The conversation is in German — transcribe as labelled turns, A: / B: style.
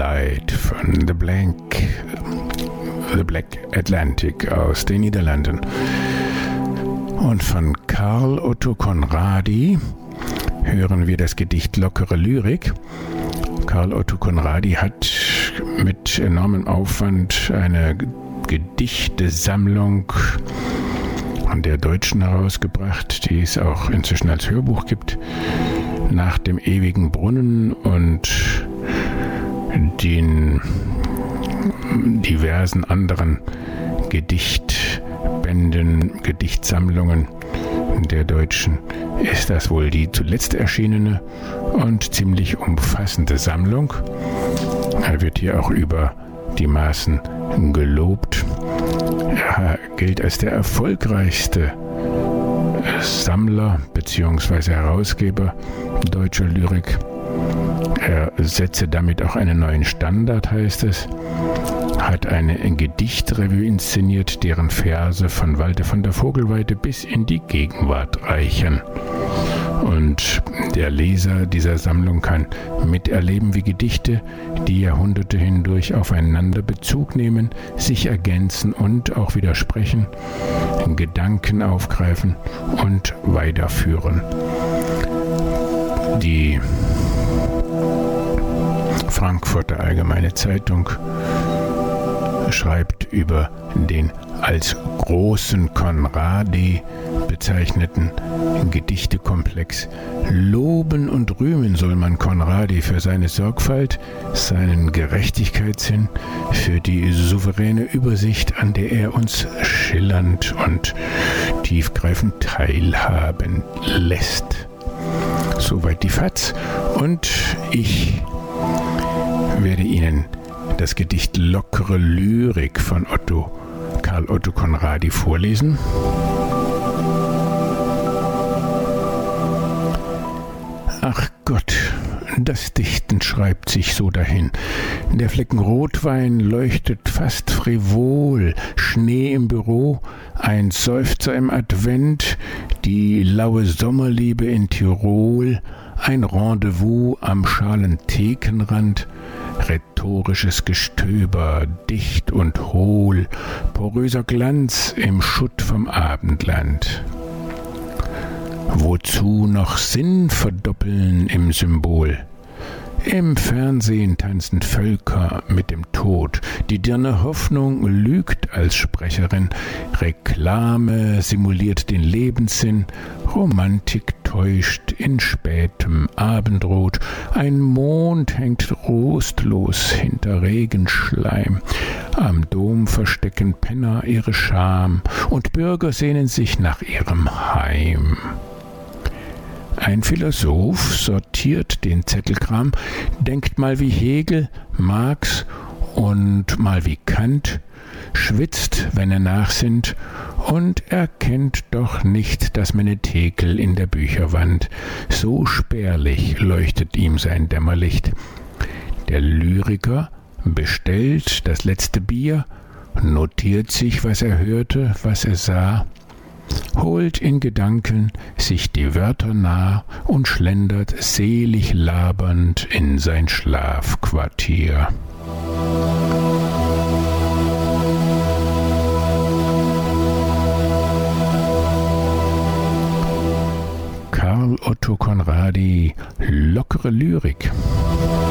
A: Light von The Black Atlantic aus den Niederlanden. Und von Carl Otto Conradi hören wir das Gedicht Lockere Lyrik. Carl Otto Conradi hat mit enormem Aufwand eine Gedichtesammlung an der Deutschen herausgebracht, die es auch inzwischen als Hörbuch gibt, nach dem ewigen Brunnen und den diversen anderen Gedichtbänden, Gedichtsammlungen der Deutschen ist das wohl die zuletzt erschienene und ziemlich umfassende Sammlung. Er wird hier auch über die Maßen gelobt. Er gilt als der erfolgreichste Sammler bzw. Herausgeber deutscher Lyrik. Er setze damit auch einen neuen Standard, heißt es. Hat eine Gedichtrevue inszeniert, deren Verse von Walter von der Vogelweide bis in die Gegenwart reichen. Und der Leser dieser Sammlung kann miterleben, wie Gedichte, die Jahrhunderte hindurch aufeinander Bezug nehmen, sich ergänzen und auch widersprechen, Gedanken aufgreifen und weiterführen. Die Frankfurter Allgemeine Zeitung schreibt über den als großen Conradi bezeichneten Gedichtekomplex. Loben und rühmen soll man Conradi für seine Sorgfalt, seinen Gerechtigkeitssinn, für die souveräne Übersicht, an der er uns schillernd und tiefgreifend teilhaben lässt. Soweit die FAZ, und ich werde Ihnen das Gedicht Lockere Lyrik von Carl Otto Conradi vorlesen. Ach Gott, das Dichten schreibt sich so dahin. Der Flecken Rotwein leuchtet fast frivol, Schnee im Büro, ein Seufzer im Advent, die laue Sommerliebe in Tirol, ein Rendezvous am schalen Thekenrand, rhetorisches Gestöber, dicht und hohl, poröser Glanz im Schutt vom Abendland. Wozu noch Sinn verdoppeln im Symbol? Im Fernsehen tanzen Völker mit dem Tod. Die Dirne Hoffnung lügt als Sprecherin. Reklame simuliert den Lebenssinn. Romantik täuscht in spätem Abendrot. Ein Mond hängt trostlos hinter Regenschleim. Am Dom verstecken Penner ihre Scham und Bürger sehnen sich nach ihrem Heim. Ein Philosoph sortiert den Zettelkram, denkt mal wie Hegel, Marx und mal wie Kant, schwitzt, wenn er nachsinnt, und erkennt doch nicht das Menetekel in der Bücherwand. So spärlich leuchtet ihm sein Dämmerlicht. Der Lyriker bestellt das letzte Bier, notiert sich, was er hörte, was er sah, holt in Gedanken sich die Wörter nah und schlendert selig labernd in sein Schlafquartier. Carl Otto Conradi, Lockere Lyrik.